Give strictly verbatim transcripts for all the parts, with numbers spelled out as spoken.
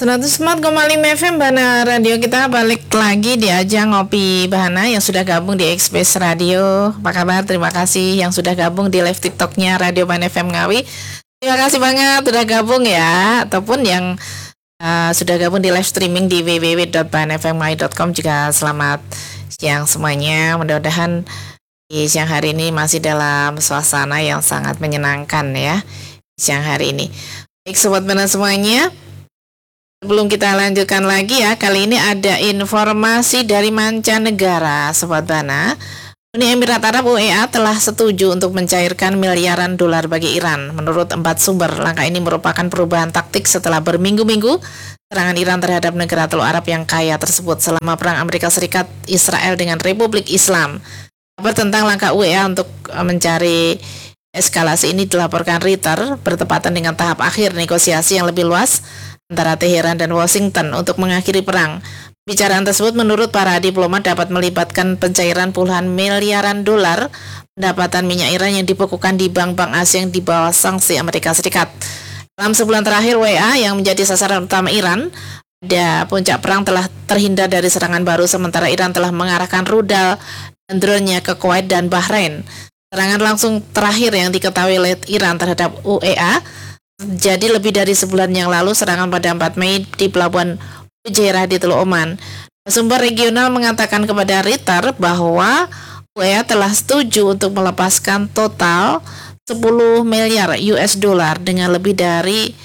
seratus empat koma lima F M Bahana Radio. Kita balik lagi di ajang Ngopi Bahana yang sudah gabung di Express Radio. Apa kabar? Terima kasih yang sudah gabung di live TikToknya Radio Bahana F M Ngawi. Terima kasih banget sudah gabung ya. Ataupun yang uh, sudah gabung di live streaming di w w w dot bahana f m ngawi dot com juga selamat siang semuanya. Mudah-mudahan di siang hari ini masih dalam suasana yang sangat menyenangkan ya siang hari ini. Baik Sobat Bahana semuanya, sebelum kita lanjutkan lagi ya, kali ini ada informasi dari mancanegara Sobat Bahana. Uni Emirat Arab U A E telah setuju untuk mencairkan miliaran dolar bagi Iran. Menurut empat sumber, langkah ini merupakan perubahan taktik setelah berminggu-minggu serangan Iran terhadap negara Teluk Arab yang kaya tersebut selama perang Amerika Serikat Israel dengan Republik Islam. Kabar tentang langkah U A E untuk mencari eskalasi ini dilaporkan Reuters bertepatan dengan tahap akhir negosiasi yang lebih luas antara Teheran dan Washington untuk mengakhiri perang. Bicaraan tersebut menurut para diplomat dapat melibatkan pencairan puluhan miliaran dolar pendapatan minyak Iran yang dibekukan di bank-bank Asia yang di bawah sanksi Amerika Serikat. Dalam sebulan terakhir, W A yang menjadi sasaran utama Iran pada puncak perang telah terhindar dari serangan baru, sementara Iran telah mengarahkan rudal dan drone-nya ke Kuwait dan Bahrain. Serangan langsung terakhir yang diketahui oleh Iran terhadap U A E jadi lebih dari sebulan yang lalu, serangan pada empat Mei di pelabuhan Fujairah di Teluk Oman. Sumber regional mengatakan kepada Reuters bahwa U A E telah setuju untuk melepaskan total sepuluh miliar U S dollar dengan lebih dari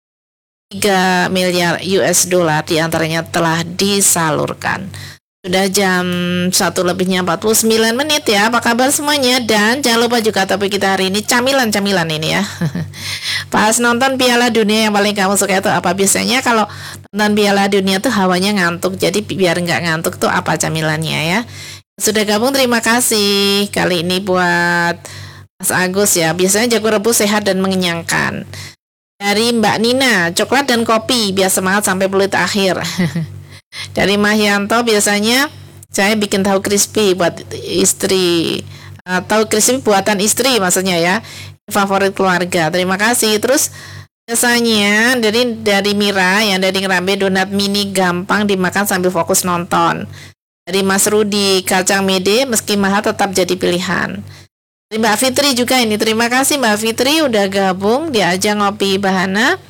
tiga miliar U S dollar diantaranya telah disalurkan. Sudah jam satu lebihnya empat puluh sembilan menit ya. Apa kabar semuanya? Dan jangan lupa juga topik kita hari ini camilan-camilan ini ya. Pas nonton Piala Dunia yang paling kamu suka itu apa? Biasanya kalau nonton Piala Dunia tuh hawanya ngantuk. Jadi biar nggak ngantuk tuh apa camilannya ya? Sudah gabung terima kasih. Kali ini buat Mas Agus ya. Biasanya jago rebus sehat dan mengenyangkan. Dari Mbak Nina, coklat dan kopi biasa banget sampai peluit akhir. Dari Mahyanto, biasanya saya bikin tahu crispy buat istri, uh, tahu crispy buatan istri maksudnya ya, favorit keluarga. Terima kasih. Terus biasanya dari dari Mira yang dari Ngerambe, donat mini gampang dimakan sambil fokus nonton. Dari Mas Rudi, kacang mede meski mahal tetap jadi pilihan. Dari Mbak Fitri juga ini, terima kasih Mbak Fitri udah gabung di ajang Ngopi Bahana.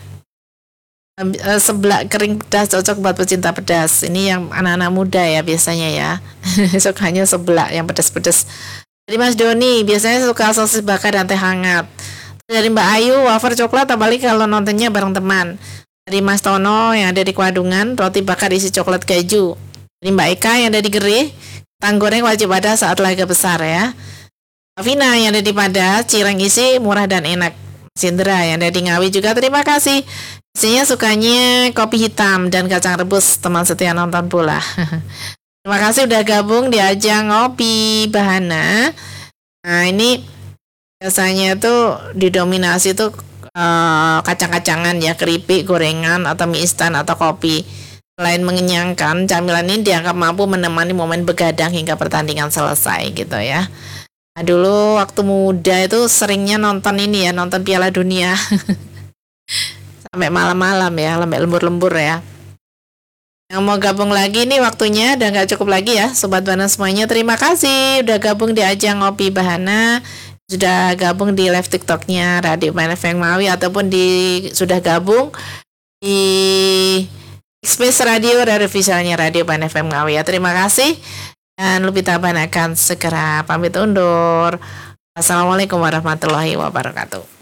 Seblak kering pedas cocok buat pecinta pedas. Ini yang anak-anak muda ya biasanya ya. Sukanya seblak yang pedas-pedas. Dari Mas Doni, biasanya suka sosis bakar dan teh hangat. Dari Mbak Ayu, wafer coklat apalagi kalau nontonnya bareng teman. Dari Mas Tono yang ada di Kwadungan, roti bakar isi coklat keju. Dari Mbak Eka yang ada di Gerih, kentang goreng wajib ada saat laga besar ya. Vina yang ada di Padas, cireng isi murah dan enak. Sindra yang ada di Ngawi juga terima kasih. Biasanya sukanya kopi hitam dan kacang rebus, teman setia nonton pula. Terima kasih udah gabung di ajang Ngopi Bahana. Nah ini biasanya tuh didominasi tuh uh, kacang-kacangan ya, keripik, gorengan, atau mie instan atau kopi. Selain mengenyangkan, camilan ini dianggap mampu menemani momen begadang hingga pertandingan selesai gitu ya. Nah, dulu waktu muda itu seringnya nonton ini ya, nonton Piala Dunia. Sampai malam-malam ya, sampai lembur-lembur ya. Yang mau gabung lagi nih waktunya udah gak cukup lagi ya Sobat Bahana semuanya. Terima kasih udah gabung di ajang Ngopi Bahana, sudah gabung di live TikToknya Radio Bahana F M Ngawi, ataupun di sudah gabung di Space Radio, radio visualnya Radio Bahana F M Ngawi ya. Terima kasih. Dan Lupita Bahana akan segera pamit undur. Assalamualaikum warahmatullahi wabarakatuh.